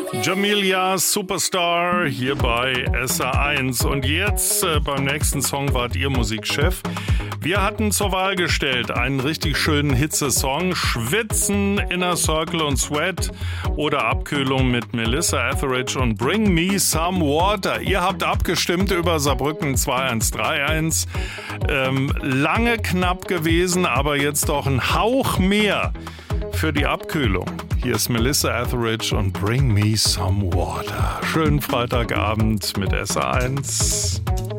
Jamelia Superstar hier bei SA1. Und jetzt beim nächsten Song wart ihr Musikchef. Wir hatten zur Wahl gestellt einen richtig schönen Hitzesong, Schwitzen, Inner Circle und Sweat oder Abkühlung mit Melissa Etheridge und Bring Me Some Water. Ihr habt abgestimmt über Saarbrücken 2131. Lange knapp gewesen, aber jetzt doch ein Hauch mehr für die Abkühlung. Hier ist Melissa Etheridge und Bring Me Some Water. Schönen Freitagabend mit SA1.